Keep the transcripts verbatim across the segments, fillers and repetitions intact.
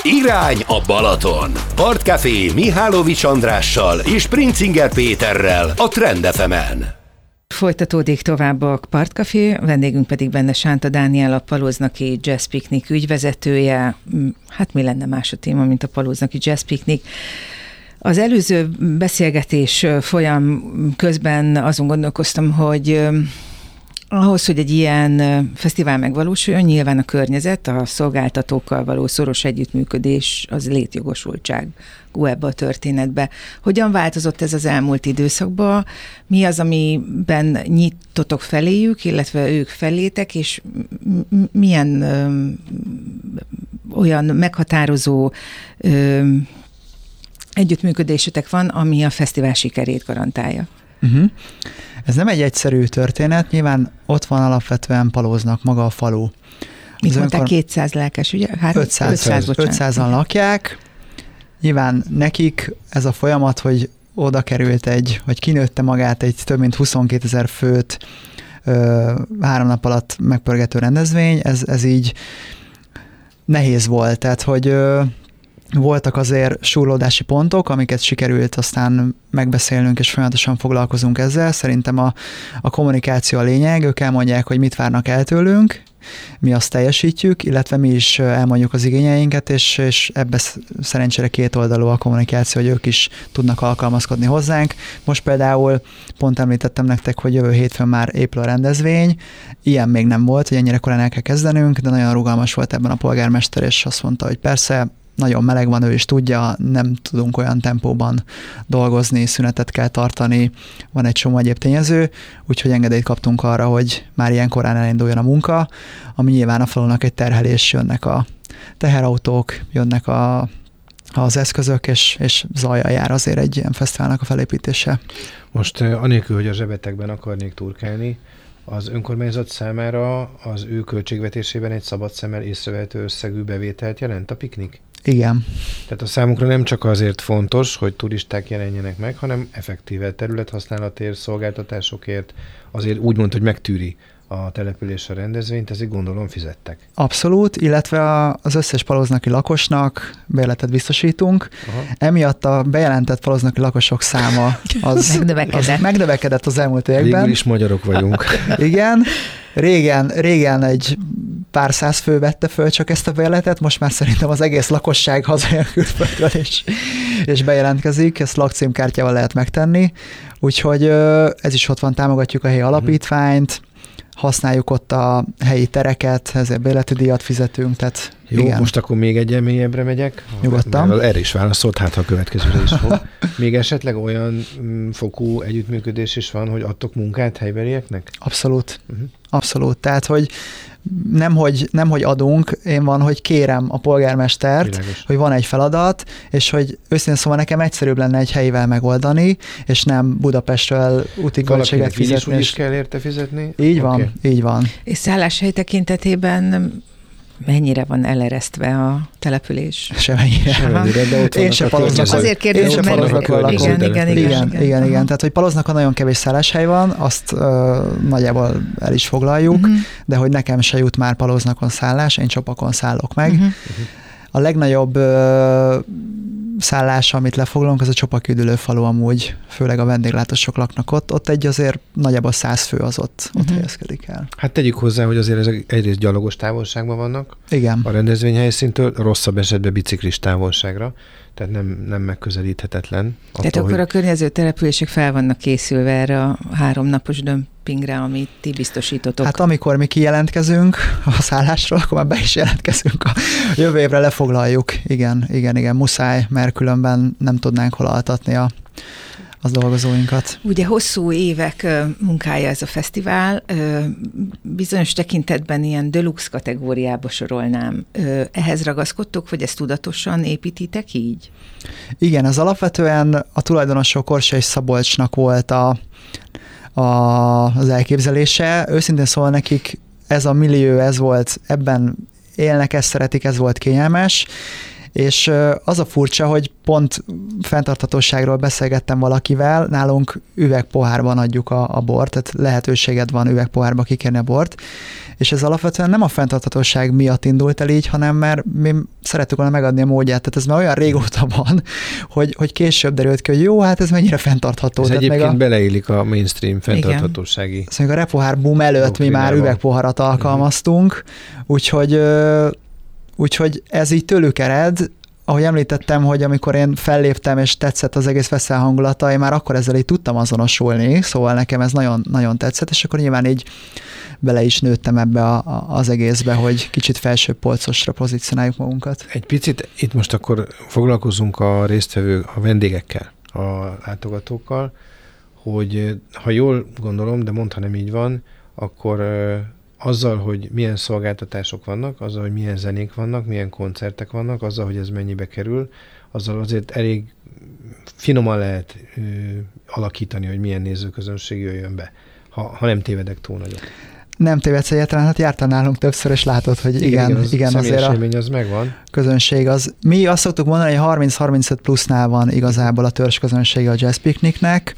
Irány a Balaton. Partcafé Mihálovics Andrással és Princinger Péterrel a Trend ef emen. Folytatódik tovább a Partcafé, vendégünk pedig benne Sánta Dániel, a Palóznaki Jazz Picnic ügyvezetője. Hát mi lenne más a téma, mint a Palóznaki Jazz Picnic? Az előző beszélgetés folyam közben azon gondolkoztam, hogy ahhoz, hogy egy ilyen fesztivál megvalósuljon, nyilván a környezet, a szolgáltatókkal való szoros együttműködés az létjogosultságú ebbe a történetbe. Hogyan változott ez az elmúlt időszakban? Mi az, amiben nyitotok feléjük, illetve ők felétek, és milyen ö, olyan meghatározó ö, együttműködésetek van, ami a fesztivál sikerét garantálja? Uh-huh. Ez nem egy egyszerű történet, nyilván ott van alapvetően Palóznak maga a falu. Mit mondták, kétszáz lelkes, ugye? ötszázan lakják. Nyilván nekik ez a folyamat, hogy oda került egy, vagy kinőtte magát egy több mint huszonkétezer főt ö, három nap alatt megpörgető rendezvény, ez, ez így nehéz volt. Tehát, hogy ö, voltak azért súrlódási pontok, amiket sikerült aztán megbeszélnünk, és folyamatosan foglalkozunk ezzel. Szerintem a, a kommunikáció a lényeg, ők elmondják, hogy mit várnak el tőlünk, mi azt teljesítjük, illetve mi is elmondjuk az igényeinket, és, és ebbe szerencsére kétoldalú a kommunikáció, hogy ők is tudnak alkalmazkodni hozzánk. Most például pont említettem nektek, hogy jövő hétfőn már épül a rendezvény, ilyen még nem volt, hogy ennyire korán el kell kezdenünk, de nagyon rugalmas volt ebben a polgármester, és azt mondta, hogy persze, nagyon meleg van, ő is tudja, nem tudunk olyan tempóban dolgozni, szünetet kell tartani, van egy csomó egyéb tényező, úgyhogy engedélyt kaptunk arra, hogy már ilyen korán elinduljon a munka, ami nyilván a falunak egy terhelés, jönnek a teherautók, jönnek a, az eszközök, és, és zajjal jár azért egy ilyen fesztiválnak a felépítése. Most anélkül, hogy a zsebetekben akarnék turkálni, az önkormányzat számára az ő költségvetésében egy szabad szemmel észrevehető összegű bevételt jelent a piknik? Igen. Tehát a számukra nem csak azért fontos, hogy turisták jelenjenek meg, hanem effektíve területhasználatért, szolgáltatásokért, azért úgy mond, hogy megtűri a település a rendezvényt, ezért gondolom fizettek. Abszolút, illetve az összes palóznaki lakosnak bérletet biztosítunk. Aha. Emiatt a bejelentett palóznaki lakosok száma az megnövekedett az, megnövekedett az elmúlt években. Végül is magyarok vagyunk. Igen. Régen, régen egy pár száz fő vette föl csak ezt a bérletet, most már szerintem az egész lakosság hazajön külföldről, és, és bejelentkezik, ezt lakcímkártyával lehet megtenni, úgyhogy ez is ott van, támogatjuk a helyi alapítványt, használjuk ott a helyi tereket, ezért bérleti díjat fizetünk, tehát jó, igen. Most akkor még egy mélyebbre megyek. Nyugodtan. Erre is válaszolt, hát ha a következőre is fog. Még esetleg olyan fokú együttműködés is van, hogy adtok munkát helybelieknek? Abszolút. Uh-huh. Abszolút. Tehát, hogy nem hogy, nem, hogy adunk, én van, hogy kérem a polgármestert, Világos. Hogy van egy feladat, és hogy őszintén szóval nekem egyszerűbb lenne egy helyivel megoldani, és nem Budapestről úti költséget fizetni. Így is kell érte fizetni? Így okay. van, így van. És szálláshely tekintetében mennyire van eleresztve a település? Semmennyire. Semmennyire, de ott én se Palóznak. Azért kérdezem, mert igen, igen, igen, igen, igen, igen, igen. Tehát, hogy Palóznak a nagyon kevés szálláshely van, azt uh, nagyjából el is foglaljuk, uh-huh. de hogy nekem se jut már Palóznakon szállás, én Csopakon szállok meg. Uh-huh. A legnagyobb uh, szállás, amit lefoglalunk, az a Csopaki üdülőfalu amúgy, főleg a vendéglátósok laknak ott. Ott egy azért nagyjából száz fő az ott, ott uh-huh. helyezkedik el. Hát tegyük hozzá, hogy azért ezek egyrészt gyalogos távolságban vannak. Igen. A rendezvény helyszíntől, rosszabb esetben biciklis távolságra, tehát nem, nem megközelíthetetlen. Tehát attól, akkor hogy... a környező települések fel vannak készülve erre a háromnapos dömpingre, amit ti biztosítotok. Hát amikor mi kijelentkezünk a szállásról, akkor már be is jelentkezünk. A jövő évre lefoglaljuk. Igen, igen, igen, muszáj, mert különben nem tudnánk hol altatni a az dolgozóinkat. Ugye hosszú évek munkája ez a fesztivál, bizonyos tekintetben ilyen deluxe kategóriába sorolnám. Ehhez ragaszkodtok, vagy ezt tudatosan építitek így? Igen, ez alapvetően a tulajdonosok Orsa és Szabolcsnak volt a, a, az elképzelése. Őszintén szóval nekik ez a millió, ez volt, ebben élnek, ezt szeretik, ez volt kényelmes, és az a furcsa, hogy pont fenntarthatóságról beszélgettem valakivel, nálunk üvegpohárban adjuk a, a bort, tehát lehetőséged van üvegpohárba kikérni a bort, és ez alapvetően nem a fenntarthatóság miatt indult el így, hanem mert mi szerettük volna megadni a módját. Tehát ez már olyan régóta van, hogy, hogy később derült ki, hogy jó, hát ez mennyire fenntartható. Ez Tehát egyébként a... beleillik a mainstream fenntarthatósági. Szóval a repohár boom előtt mi már üvegpoharat alkalmaztunk, úgyhogy, úgyhogy ez így tőlük ered. Ahogy említettem, hogy amikor én felléptem, és tetszett az egész Veszel hangulata, én már akkor ezzel így tudtam azonosulni, szóval nekem ez nagyon, nagyon tetszett, és akkor nyilván így bele is nőttem ebbe a, a, az egészbe, hogy kicsit felsőbb polcosra pozícionáljuk magunkat. Egy picit itt most akkor foglalkozunk a résztvevő, a vendégekkel, a látogatókkal, hogy ha jól gondolom, de mondta nem így van, akkor azzal, hogy milyen szolgáltatások vannak, azzal, hogy milyen zenék vannak, milyen koncertek vannak, azzal, hogy ez mennyibe kerül, azzal azért elég finoman lehet ö, alakítani, hogy milyen nézőközönség jöjjön be, ha, ha nem tévedek túl nagyot. Nem tévedsz egyáltalán, hát jártál nálunk többször, és látod, hogy igen, igen, az igen azért a élmény az megvan. Közönség az. Mi azt szoktuk mondani, hogy harminc-harmincöt plusznál van igazából a törzs közönsége a Jazz Picnicnek,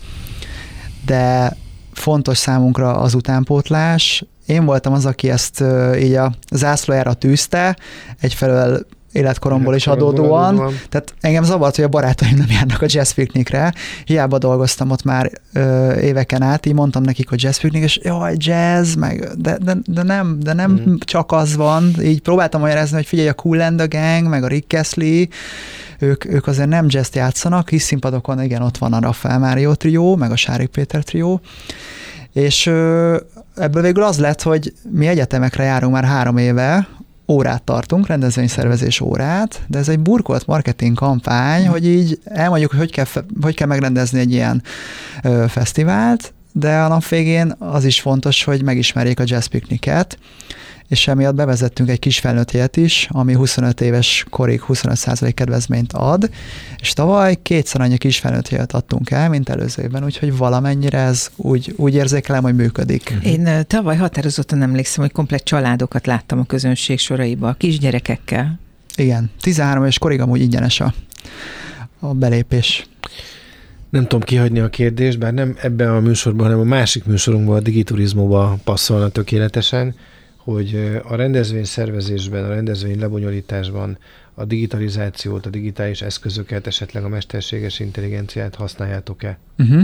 de fontos számunkra az utánpótlás. Én voltam az, aki ezt így a zászlójára tűzte, egyfelől életkoromból is adódóan. adódóan. Tehát engem zavart, hogy a barátaim nem járnak a Jazz Picnicre. Hiába dolgoztam ott már ö, éveken át, így mondtam nekik, hogy Jazz Picnic, és jaj, jazz, meg, de, de, de nem, de nem mm. csak az van. Így próbáltam magyarázni, hogy figyelj, a Kool and the Gang, meg a Rick Astley, ők, ők azért nem jazzt játszanak, kis színpadokon, igen, ott van a Rafael Mário trió, meg a Sárik Péter trió, és ö, ebből végül az lett, hogy mi egyetemekre járunk már három éve, órát tartunk, rendezvényszervezés órát, de ez egy burkolt marketing kampány, hogy így elmondjuk, hogy hogy kell, hogy kell megrendezni egy ilyen ö, fesztivált, de a nap végén az is fontos, hogy megismerjék a Jazz Picnicet, és emiatt bevezettünk egy kis felnőtt jegyet is, ami huszonöt éves korig huszonöt százalék kedvezményt ad, és tavaly kétszer annyi kis felnőtt jegyet adtunk el, mint előző évben, úgyhogy valamennyire ez úgy, úgy érzékelem, hogy működik. Én tavaly határozottan emlékszem, hogy komplett családokat láttam a közönség soraiba, a kisgyerekekkel. Igen, tizenhárom éves korig amúgy ingyenes a, a belépés. Nem tudom kihagyni a kérdést, bár nem ebben a műsorban, hanem a másik műsorunkban, a Digiturizmóban passzolna tökéletesen, hogy a rendezvény szervezésben, a rendezvény lebonyolításban a digitalizációt, a digitális eszközöket, esetleg a mesterséges intelligenciát használjátok-e? Uh-huh.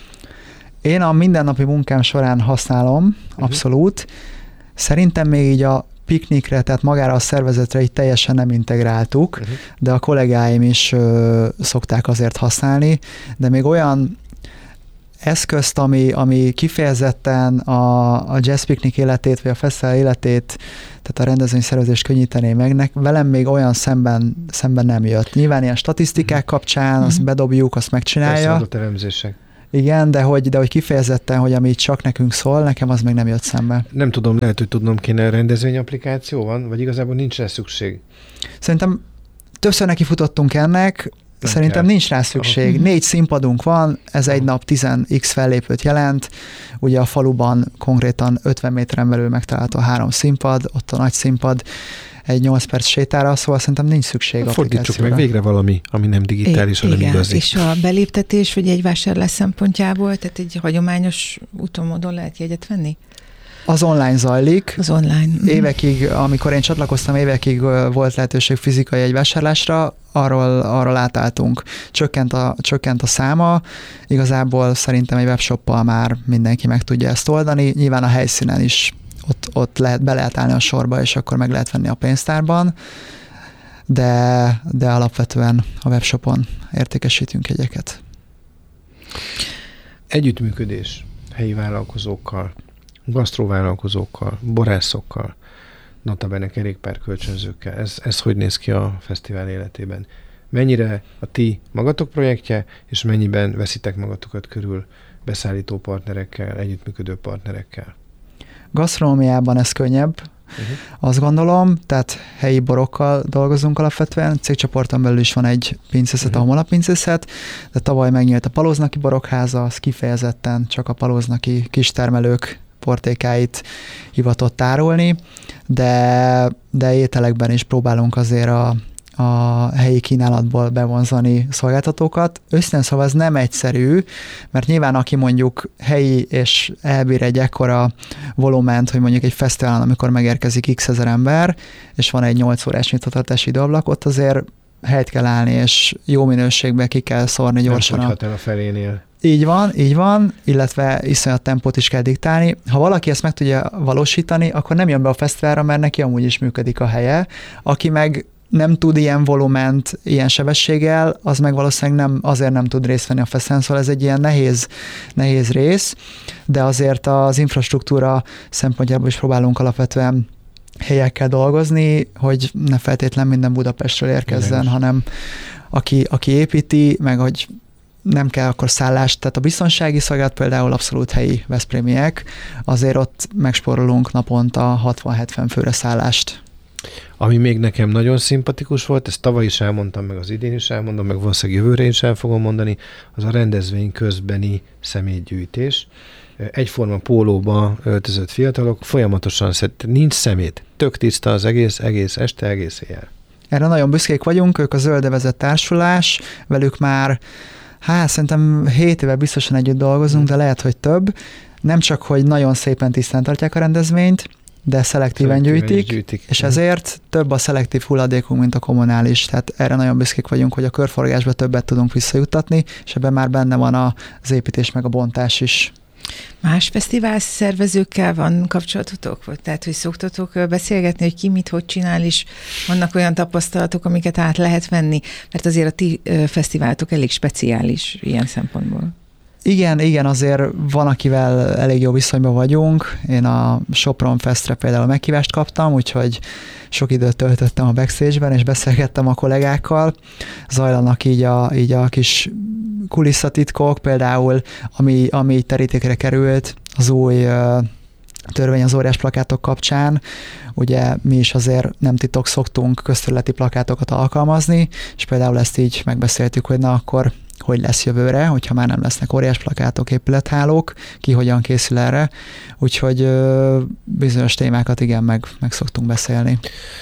Én a mindennapi munkám során használom, uh-huh. abszolút. Szerintem még így a piknikre, tehát magára a szervezetre így teljesen nem integráltuk, uh-huh. de a kollégáim is ö, szokták azért használni, de még olyan eszközt, ami, ami kifejezetten a, a Jazz Picnic életét, vagy a fesztivál életét, tehát a rendezvényszervezést könnyítené meg, nek, velem még olyan szemben, szemben nem jött. Nyilván ilyen statisztikák kapcsán, mm-hmm. azt bedobjuk, azt megcsinálja. Persze adatelemzések. Igen, de hogy, de hogy kifejezetten, hogy ami csak nekünk szól, nekem az még nem jött szembe. Nem tudom, lehet, hogy tudnom kéne, rendezvényapplikáció van, vagy igazából nincs rá szükség? Szerintem többször neki futottunk ennek, Nem Szerintem kell. nincs rá szükség. Aha. Négy színpadunk van, ez Aha. egy nap tíz x fellépőt jelent. Ugye a faluban konkrétan ötven méteren belül megtalálható a három színpad, ott a nagy színpad, egy nyolc perc sétára, szóval szerintem nincs szükség applikációra. Fordítsuk meg végre valami, ami nem digitális, hanem igen. igazi. És a beléptetés, vagy egy vásárlás szempontjából, tehát egy hagyományos úton, módon lehet jegyet venni? Az online zajlik. Az online. Évekig, amikor én csatlakoztam, évekig volt lehetőség fizikai jegyvásárlásra, arról, arról átálltunk. Csökkent a, csökkent a száma, igazából szerintem egy webshoppal már mindenki meg tudja ezt oldani. Nyilván a helyszínen is ott, ott lehet, be lehet állni a sorba, és akkor meg lehet venni a pénztárban, de, de alapvetően a webshopon értékesítünk jegyeket. Együttműködés helyi vállalkozókkal, gasztróvállalkozókkal, borászokkal, notabene kerékpárkölcsönzőkkel. Ez, ez hogy néz ki a fesztivál életében? Mennyire a ti magatok projektje, és mennyiben veszitek magatokat körül beszállító partnerekkel, együttműködő partnerekkel? Gasztronómiában ez könnyebb, uh-huh. azt gondolom, tehát helyi borokkal dolgozunk alapvetően, cégcsoporton belül is van egy pincészet, uh-huh. a Homola pincészet, de tavaly megnyílt a Palóznaki Borokháza, az kifejezetten csak a palóznaki kistermelők portékáit hivatott tárolni, de, de ételekben is próbálunk azért a, a helyi kínálatból bevonzani szolgáltatókat. Őszintén szóval ez nem egyszerű, mert nyilván aki mondjuk helyi és elbír egy ekkora volument, hogy mondjuk egy fesztiválon, amikor megérkezik x ezer ember, és van egy nyolc órás nyitvatartási időablak, ott azért helyt kell állni, és jó minőségben ki kell szórni gyorsan. Nem fogyhat el a felénél. Így van, így van, illetve iszonyat tempót is kell diktálni. Ha valaki ezt meg tudja valósítani, akkor nem jön be a fesztiválra, mert neki amúgy is működik a helye. Aki meg nem tud ilyen volument, ilyen sebességgel, az meg valószínűleg nem, azért nem tud részt venni a fesztiválon, szóval ez egy ilyen nehéz, nehéz rész, de azért az infrastruktúra szempontjából is próbálunk alapvetően helyekkel dolgozni, hogy ne feltétlen minden Budapestről érkezzen, Jelenes. hanem aki, aki építi, meg hogy nem kell akkor szállást, tehát a biztonsági szolgálat például abszolút helyi veszprémiek, azért ott megspórolunk naponta hatvan-hetven főre szállást. Ami még nekem nagyon szimpatikus volt, ezt tavaly is elmondtam, meg az idén is elmondom, meg valószínűleg jövőre is el fogom mondani, az a rendezvény közbeni szemétgyűjtés. Egyforma pólóba öltözött fiatalok folyamatosan szed, nincs szemét, tök tiszta az egész, egész este, egész éjjel. Erre nagyon büszkék vagyunk, ők a Zöldevezet Társulás, velük már hát szerintem hét éve biztosan együtt dolgozunk, de lehet, hogy több. Nem csak, hogy nagyon szépen tisztán tartják a rendezvényt, de szelektíven gyűjtik, gyűjtik, és ezért több a szelektív hulladékunk, mint a kommunális. Tehát erre nagyon büszkék vagyunk, hogy a körforgásba többet tudunk visszajuttatni, és ebben már benne van az építés meg a bontás is. Más fesztivál szervezőkkel van kapcsolatotok? Tehát, hogy szoktatok beszélgetni, hogy ki mit, hogy csinál, és vannak olyan tapasztalatok, amiket át lehet venni? Mert azért a ti fesztiváltok elég speciális ilyen szempontból. Igen, igen, azért van, akivel elég jó viszonyban vagyunk. Én a Sopron Festre például meghívást kaptam, úgyhogy sok időt töltöttem a backstage-ben, és beszélgettem a kollégákkal. Zajlanak így a, így a kis kulisszatitkok, például, ami, ami terítékre került, az új uh, törvény az óriás plakátok kapcsán. Ugye mi is azért nem titok szoktunk közterületi plakátokat alkalmazni, és például ezt így megbeszéltük, hogy na akkor hogy lesz jövőre, hogyha már nem lesznek óriás plakátok, épülethálók, ki hogyan készül erre. Úgyhogy ö, bizonyos témákat igen, meg, meg szoktunk beszélni.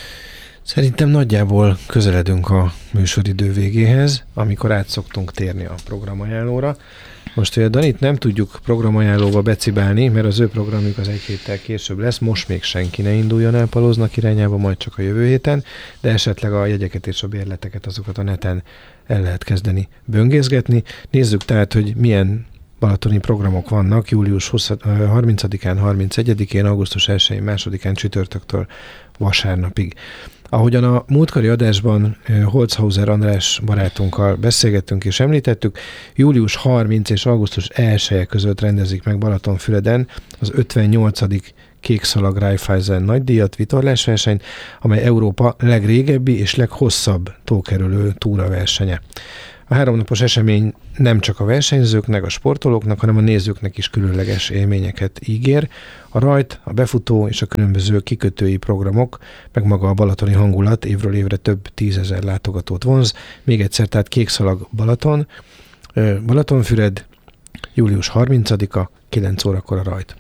Szerintem nagyjából közeledünk a műsoridő végéhez, amikor át szoktunk térni a programajánlóra. Most, hogy a Danit nem tudjuk programajánlóba becibálni, mert az ő programjuk az egy héttel később lesz, most még senki ne induljon el Palóznak irányába, majd csak a jövő héten, de esetleg a jegyeket és a bérleteket azokat a neten el lehet kezdeni böngészgetni. Nézzük tehát, hogy milyen balatoni programok vannak július harmincadikán, harmincegyedikén, augusztus elsején, másodikán csütörtöktől vasárnapig. Ahogyan a múltkori adásban Holzhauser András barátunkkal beszélgettünk és említettük, július harmincadika és augusztus elseje között rendezik meg Balatonfüreden az ötvennyolcadik Kékszalag Raiffeisen nagydíjat vitorlásversenyt, amely Európa legrégebbi és leghosszabb tókerülő túraversenye. A háromnapos esemény nem csak a versenyzőknek, a sportolóknak, hanem a nézőknek is különleges élményeket ígér. A rajt, a befutó és a különböző kikötői programok, meg maga a balatoni hangulat évről évre több tízezer látogatót vonz. Még egyszer, tehát Kékszalag Balaton, Balatonfüred, július harmincadika, kilenc órakor a rajt.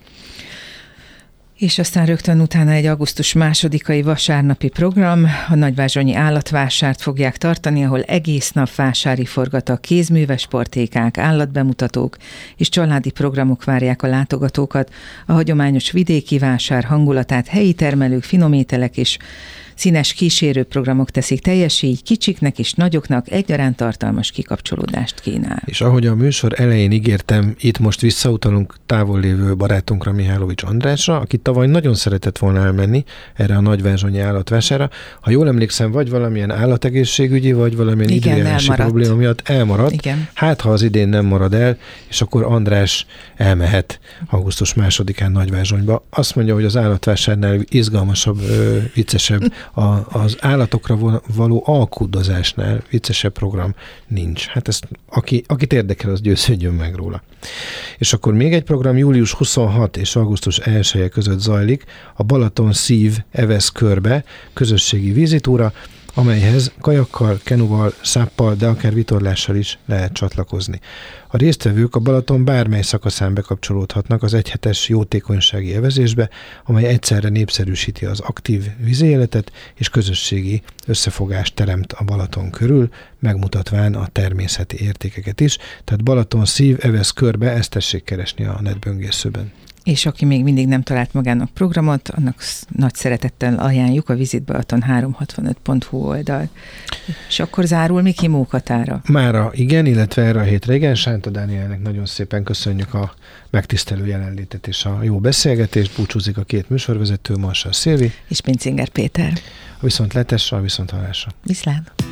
És aztán rögtön utána egy augusztus másodikai vasárnapi program, a nagyvázsonyi állatvásárt fogják tartani, ahol egész nap vásári forgatak, kézműves portékák, állatbemutatók és családi programok várják a látogatókat. A hagyományos vidéki vásár hangulatát helyi termelők, finomételek és színes kísérőprogramok teszik teljes, így kicsiknek és nagyoknak egyaránt tartalmas kikapcsolódást kínál. És ahogy a műsor elején ígértem, itt most visszautalunk távol lévő barátunkra, Mihálovics Andrásra, aki tavaly nagyon szeretett volna elmenni erre a nagyvázsonyi állatvására. Ha jól emlékszem, vagy valamilyen állategészségügyi, vagy valamilyen időjárási probléma miatt elmaradt. Igen. Hát, ha az idén nem marad el, és akkor András elmehet augusztus másodikán Nagyvázsonyba. Azt mondja, hogy az állatvásárnál izgalmasabb, viccesebb, A, az állatokra való alkudozásnál viccesebb program nincs. Hát ezt, aki, akit érdekel, az győződjön meg róla. És akkor még egy program július huszonhatodika és augusztus elseje között zajlik, a Balaton Szív Evesz körbe közösségi vízitúra. amelyhez kajakkal, kenuval, száppal, de akár vitorlással is lehet csatlakozni. A résztvevők a Balaton bármely szakaszán bekapcsolódhatnak az egyhetes jótékonysági evezésbe, amely egyszerre népszerűsíti az aktív vízéletet és közösségi összefogást teremt a Balaton körül, megmutatván a természeti értékeket is. Tehát Balaton szív, evesz körbe, ezt tessék keresni a netböngészőben. És aki még mindig nem talált magának programot, annak nagy szeretettel ajánljuk a Visit Balaton háromszázhatvanöt pont hu oldal. És akkor zárul Miki Mókatára. Mára igen, illetve erre a hétre igen. Sánta Dánielnek nagyon szépen köszönjük a megtisztelő jelenlétet és a jó beszélgetést. Búcsúzik a két műsorvezető, Marsal Szilvi és Pincinger Péter. A viszontlátásra, a viszonthallásra. Viszlát!